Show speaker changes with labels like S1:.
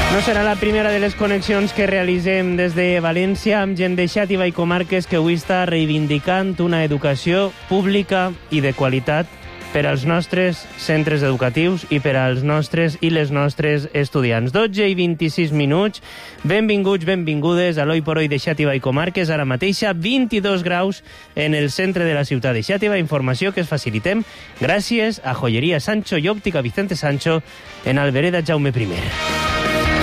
S1: No serà la primera de les connexions que realitzem des de València amb gent de Xàtiva i comarques que avui està reivindicant una educació pública i de qualitat per als nostres centres educatius i per als nostres i les nostres estudiants. 12:26. Benvinguts, benvingudes a l'Oi por Hoy de Xàtiva i comarques. Ara mateixa 22 graus en el centre de la ciutat de Xàtiva. Informació que es facilitem gràcies a Joyeria Sancho i Òptica Vicente Sancho en Albereda Jaume I.